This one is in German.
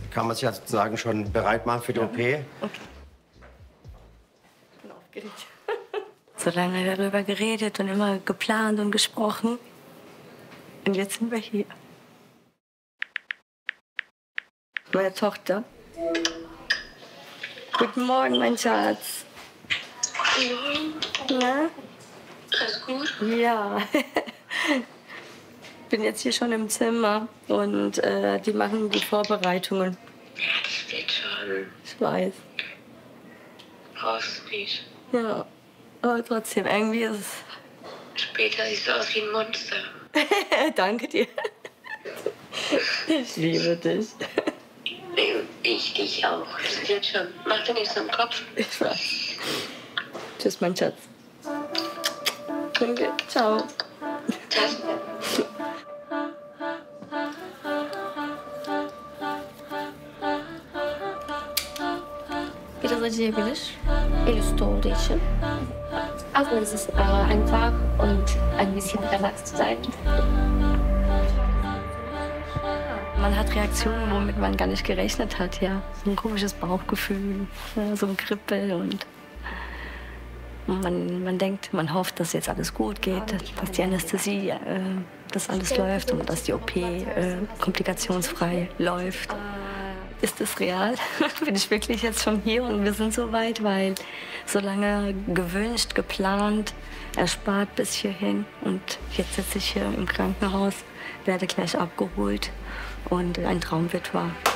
kann man sich ja sozusagen schon bereit machen für die OP. Okay. Ich bin aufgeregt. So lange darüber geredet und immer geplant und gesprochen. Und jetzt sind wir hier. Meine Tochter. Guten Morgen, mein Schatz. Guten Morgen. Na? Alles gut? Ja. Ich bin jetzt hier schon im Zimmer und die machen die Vorbereitungen. Ja, das wird schon. Ich weiß. Brauchst du nicht. Ja. Aber trotzdem, irgendwie ist es... Später siehst du aus wie ein Monster. Danke dir. Ich liebe dich. Ich dich auch. Das wird schon. Mach dir nichts im Kopf. Ich weiß. Tschüss, mein Schatz. Danke. Ciao. Das. Biraz acıyabilir. El üstü olduğu için. Aber es ist einfach und ein bisschen relaxed zu sein. Man hat Reaktionen, womit man gar nicht gerechnet hat, ja. So ein komisches Bauchgefühl, ja, so ein Kribbel und man denkt, man hofft, dass jetzt alles gut geht, dass die Anästhesie, dass alles läuft und dass die OP komplikationsfrei läuft. Ist es real? Bin ich wirklich jetzt schon hier und wir sind so weit, weil so lange gewünscht, geplant, erspart bis hierhin und jetzt sitze ich hier im Krankenhaus, werde gleich abgeholt und ein Traum wird wahr.